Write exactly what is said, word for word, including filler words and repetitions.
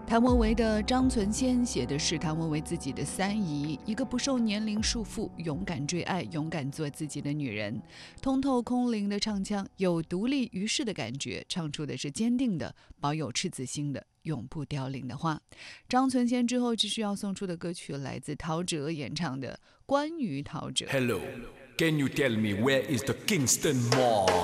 谭维维的张存先写的是谭维维自己的三姨，一个不受年龄束缚、勇敢追爱、勇敢做自己的女人。通透空灵的唱腔，有独立于世的感觉，唱出的是坚定的、保有赤子心的、永不凋零的话。张存先之后继续要送出的歌曲来自陶喆演唱的《关于陶喆》。 Hello, can you tell me where is the Kingston Mall?